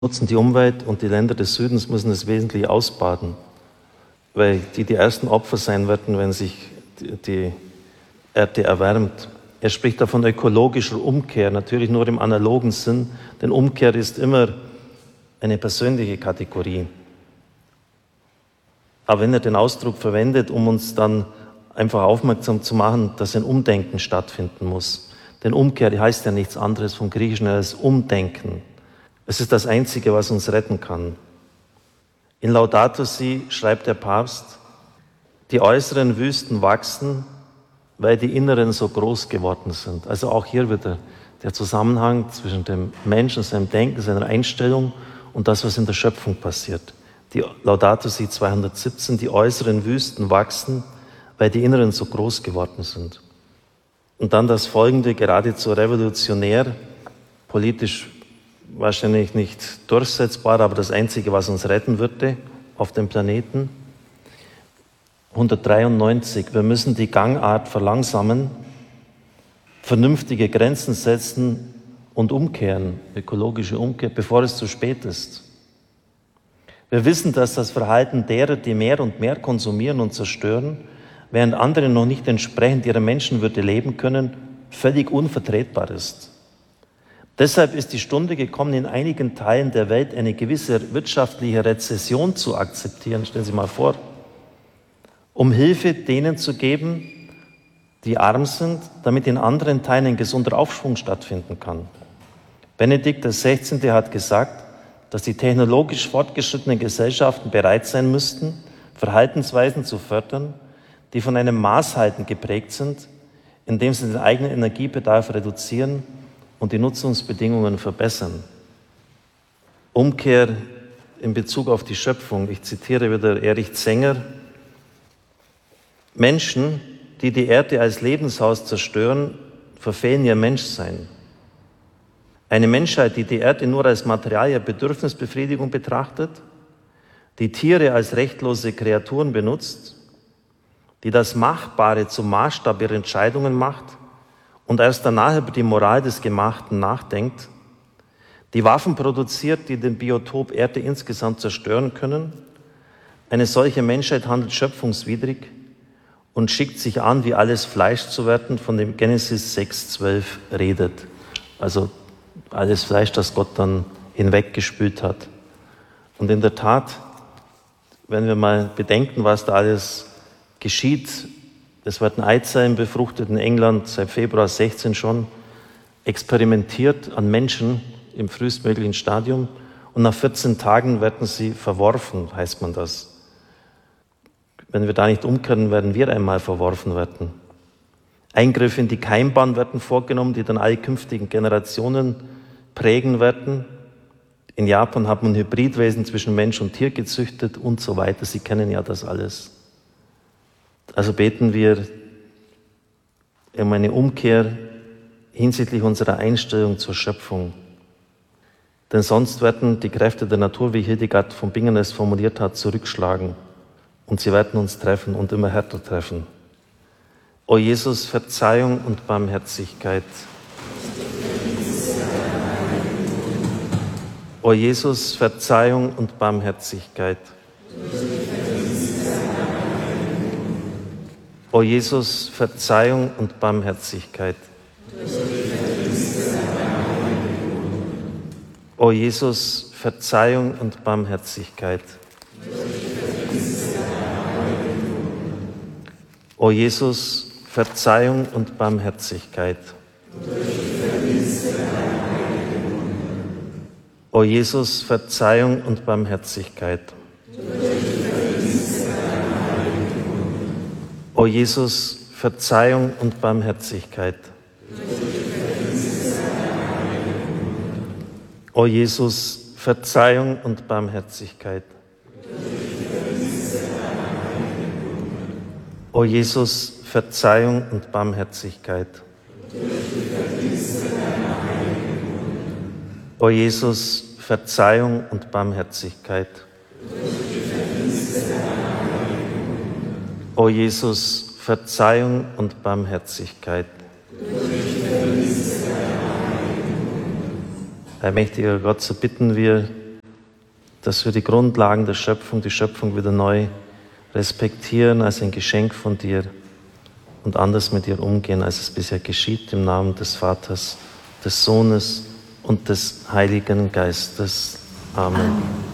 nutzen die Umwelt und die Länder des Südens müssen es wesentlich ausbaden, weil die ersten Opfer sein werden, wenn sich die Erde erwärmt. Er spricht davon ökologischer Umkehr, natürlich nur im analogen Sinn, denn Umkehr ist immer eine persönliche Kategorie. Aber wenn er den Ausdruck verwendet, um uns dann einfach aufmerksam zu machen, dass ein Umdenken stattfinden muss. Denn Umkehr heißt ja nichts anderes vom Griechischen als Umdenken. Es ist das Einzige, was uns retten kann. In Laudato Si schreibt der Papst, die äußeren Wüsten wachsen, weil die inneren so groß geworden sind. Also auch hier wieder der Zusammenhang zwischen dem Menschen, seinem Denken, seiner Einstellung und das, was in der Schöpfung passiert. Die Laudato Si 217, die äußeren Wüsten wachsen, weil die inneren so groß geworden sind. Und dann das Folgende, geradezu revolutionär, politisch wahrscheinlich nicht durchsetzbar, aber das Einzige, was uns retten würde auf dem Planeten. 193, wir müssen die Gangart verlangsamen, vernünftige Grenzen setzen und umkehren, ökologische Umkehr, bevor es zu spät ist. Wir wissen, dass das Verhalten derer, die mehr und mehr konsumieren und zerstören, während andere noch nicht entsprechend ihrer Menschenwürde leben können, völlig unvertretbar ist. Deshalb ist die Stunde gekommen, in einigen Teilen der Welt eine gewisse wirtschaftliche Rezession zu akzeptieren. Stellen Sie mal vor, um Hilfe denen zu geben, die arm sind, damit in anderen Teilen ein gesunder Aufschwung stattfinden kann. Benedikt XVI. Hat gesagt, dass die technologisch fortgeschrittenen Gesellschaften bereit sein müssten, Verhaltensweisen zu fördern, die von einem Maßhalten geprägt sind, indem sie den eigenen Energiebedarf reduzieren und die Nutzungsbedingungen verbessern. Umkehr in Bezug auf die Schöpfung. Ich zitiere wieder Erich Zenger. Menschen, die die Erde als Lebenshaus zerstören, verfehlen ihr Menschsein. Eine Menschheit, die die Erde nur als Material der Bedürfnisbefriedigung betrachtet, die Tiere als rechtlose Kreaturen benutzt, die das Machbare zum Maßstab ihrer Entscheidungen macht und erst danach über die Moral des Gemachten nachdenkt, die Waffen produziert, die den Biotop Erde insgesamt zerstören können. Eine solche Menschheit handelt schöpfungswidrig und schickt sich an, wie alles Fleisch zu werden, von dem Genesis 6,12 redet. Also alles Fleisch, das Gott dann hinweggespült hat. Und in der Tat, wenn wir mal bedenken, was da alles geschieht, es werden Eizellen befruchtet in England seit Februar 16 schon, experimentiert an Menschen im frühestmöglichen Stadium und nach 14 Tagen werden sie verworfen, heißt man das. Wenn wir da nicht umkehren, werden wir einmal verworfen werden. Eingriffe in die Keimbahn werden vorgenommen, die dann alle künftigen Generationen prägen werden. In Japan hat man Hybridwesen zwischen Mensch und Tier gezüchtet und so weiter. Sie kennen ja das alles. Also beten wir um eine Umkehr hinsichtlich unserer Einstellung zur Schöpfung. Denn sonst werden die Kräfte der Natur, wie Hildegard von Bingen es formuliert hat, zurückschlagen. Und sie werden uns treffen und immer härter treffen. O Jesus, Verzeihung und Barmherzigkeit. O Jesus, Verzeihung und Barmherzigkeit. O Jesus, Verzeihung und Barmherzigkeit. O Jesus, Verzeihung und Barmherzigkeit. O Jesus, Verzeihung und Barmherzigkeit. O Jesus, Verzeihung und Barmherzigkeit. O Jesus, Verzeihung und Barmherzigkeit. O Jesus, Verzeihung und Barmherzigkeit. O Jesus, Verzeihung und Barmherzigkeit. O Jesus, Verzeihung und Barmherzigkeit. O Jesus, Verzeihung und Barmherzigkeit. Allmächtiger Gott, so bitten wir dass wir die Grundlagen der Schöpfung, die Schöpfung wieder neu respektieren als ein Geschenk von dir und anders mit dir umgehen, als es bisher geschieht, im Namen des Vaters, des Sohnes und des Heiligen Geistes. Amen.